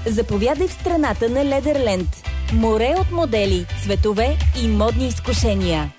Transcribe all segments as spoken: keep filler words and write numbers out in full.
Заповядай в страната на Ледерленд. Море от модели, цветове и модни изкушения.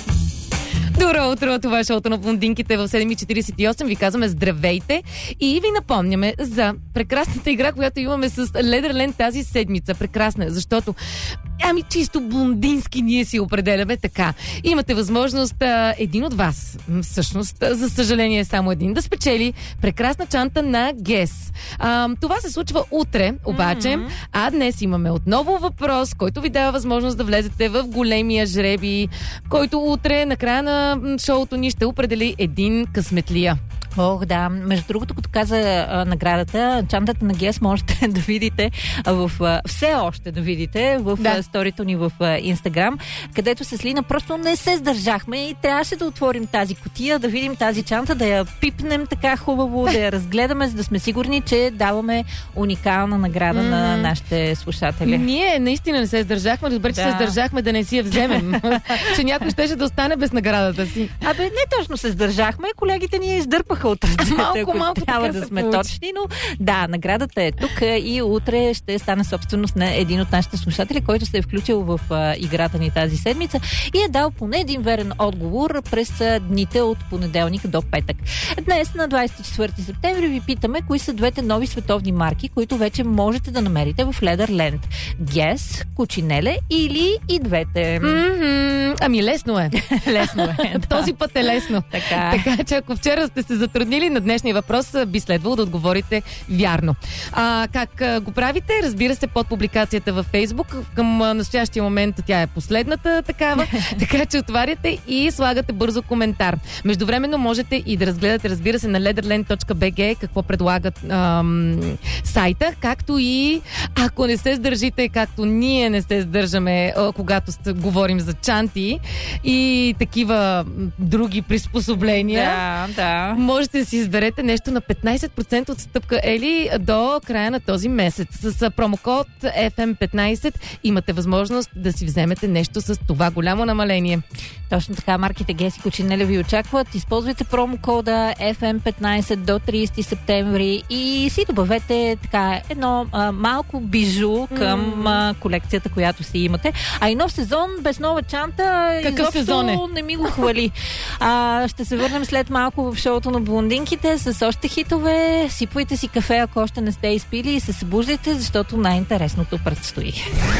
Добро утро, това е шоуто на блондинките в седем и четиридесет и осем. Ви казваме здравейте и ви напомняме за прекрасната игра, която имаме с Ледерленд тази седмица. Прекрасна е, защото ами чисто блондински ние си определяме така. Имате възможност а, един от вас, всъщност, за съжаление само един, да спечели прекрасна чанта на Guess. А, това се случва утре, обаче, mm-hmm. а днес имаме отново въпрос, който ви дава възможност да влезете в големия жреби, който утре, на края на шоуто ни ще определи един късметлия. Ох, да. Между другото, като каза а, наградата, чантата на Guess можете да видите а, в а, все още да видите в да. сторито ни в Инстаграм, където с Лина просто не се сдържахме и трябваше да отворим тази кутия, да видим тази чанта, да я пипнем така хубаво, да я разгледаме, за да сме сигурни, че даваме уникална награда mm. на нашите слушатели. Ние наистина не се сдържахме, добре, че да. се сдържахме да не си я вземем. Че някой щеше да остане без наградата си. Абе, не точно се сдържахме, колегите ни издърпаха от ръцете, малко, ако малко трябва да сме получи. точни, но да, наградата е тук и утре ще стане собственост на един от нашите слушатели, който се е включил в а, играта ни тази седмица и е дал поне един верен отговор през а, дните от понеделник до петък. Днес, на двадесет и четвърти септември, ви питаме кои са двете нови световни марки, които вече можете да намерите в Ледерленд. Guess, Кучинеле или и двете? Mm-hmm. Ами лесно е. Лесно е. Да. Този път е лесно. Така. така че ако вчера сте се затруднили, на днешния въпрос би следвало да отговорите вярно. А, как а, го правите? Разбира се, под публикацията във Фейсбук. Към а, настоящия момент тя е последната такава, така че отваряте и слагате бързо коментар. Междувременно можете и да разгледате, разбира се, на lederland точка би джи какво предлагат ам, сайта, както и ако не се сдържите, както ние не се сдържаме, а, когато ст- говорим за чанти и такива други приспособления. Да, да. Можете да си изберете нещо на петнадесет процента отстъпка, Ели, до края на този месец. С промокод еф ем петнадесет имате възможност да си вземете нещо с това голямо намаление. Точно така, марките Guess и Кучинеле ви очакват. Използвайте промокода еф ем петнадесет до тридесети септември и си добавете така едно а, малко бижу към mm. а, колекцията, която си имате. А и нов сезон без нова чанта какъв сезон е? Не ми го хвали. А, ще се върнем след малко в шоуто на блондинките с още хитове. Сипвайте си кафе, ако още не сте изпили и се събуждайте, защото най-интересното предстои.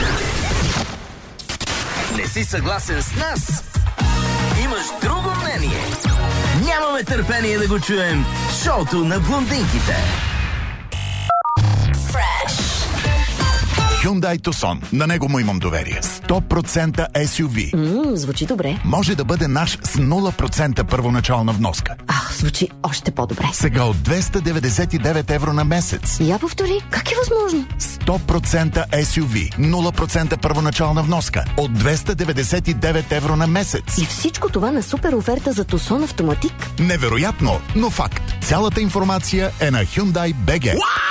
Не си съгласен с нас? Имаш друго мнение? Нямаме търпение да го чуем. Шоуто на блондинките. Hyundai Tucson. На него му имам доверие. сто процента ес ю ви. Ммм, звучи добре. Може да бъде наш с нула процента първоначална вноска. Ах, звучи още по-добре. Сега от двеста деветдесет и девет евро на месец. Я повтори, как е възможно? сто процента ес ю ви. нула процента първоначална вноска. От двеста деветдесет и девет евро на месец. И всичко това на супер оферта за Tucson Автоматик? Невероятно, но факт. Цялата информация е на Hyundai точка би джи.